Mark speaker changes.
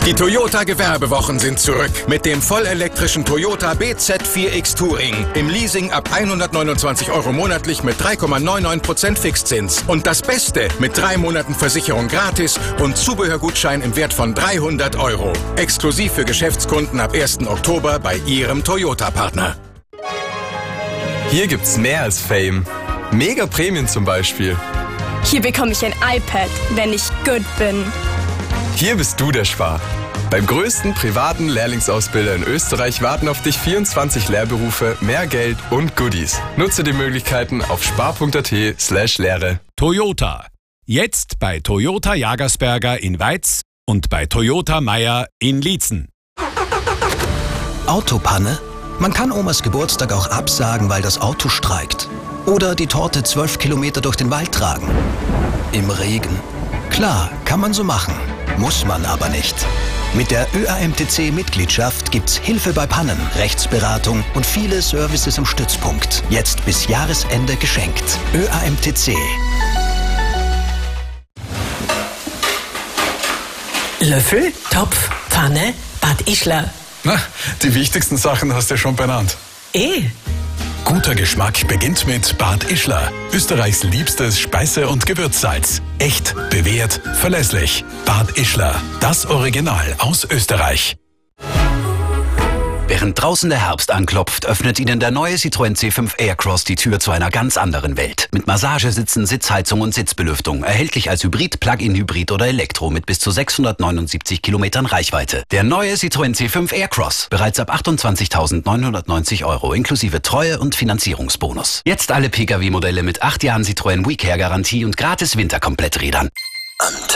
Speaker 1: Die Toyota Gewerbewochen sind zurück mit dem vollelektrischen Toyota BZ4X Touring. Im Leasing ab 129 € monatlich mit 3,99% Fixzins. Und das Beste, mit 3 Monaten Versicherung gratis und Zubehörgutschein im Wert von 300 €. Exklusiv für Geschäftskunden ab 1. Oktober bei Ihrem Toyota-Partner.
Speaker 2: Hier gibt's mehr als Fame. Mega Prämien zum Beispiel.
Speaker 3: Hier bekomme ich ein iPad, wenn ich gut bin.
Speaker 2: Hier bist du der Spar. Beim größten privaten Lehrlingsausbilder in Österreich warten auf dich 24 Lehrberufe, mehr Geld und Goodies. Nutze die Möglichkeiten auf spar.at/Lehre.
Speaker 4: Toyota. Jetzt bei Toyota Jagersberger in Weiz und bei Toyota Meier in Liezen.
Speaker 5: Autopanne? Man kann Omas Geburtstag auch absagen, weil das Auto streikt. Oder die Torte 12 Kilometer durch den Wald tragen. Im Regen. Klar, kann man so machen. Muss man aber nicht. Mit der ÖAMTC-Mitgliedschaft gibt's Hilfe bei Pannen, Rechtsberatung und viele Services im Stützpunkt. Jetzt bis Jahresende geschenkt. ÖAMTC.
Speaker 6: Löffel, Topf, Pfanne, Bad Ischler.
Speaker 7: Na, die wichtigsten Sachen hast du ja schon benannt.
Speaker 8: Guter Geschmack beginnt mit Bad Ischler. Österreichs liebstes Speise- und Gewürzsalz. Echt, bewährt, verlässlich. Bad Ischler. Das Original aus Österreich.
Speaker 9: Während draußen der Herbst anklopft, öffnet Ihnen der neue Citroën C5 Aircross die Tür zu einer ganz anderen Welt. Mit Massagesitzen, Sitzheizung und Sitzbelüftung. Erhältlich als Hybrid, Plug-in-Hybrid oder Elektro mit bis zu 679 Kilometern Reichweite. Der neue Citroën C5 Aircross. Bereits ab 28.990 € inklusive Treue- und Finanzierungsbonus. Jetzt alle Pkw-Modelle mit 8 Jahren Citroën WeCare-Garantie und gratis Winterkompletträdern.
Speaker 5: Antenne.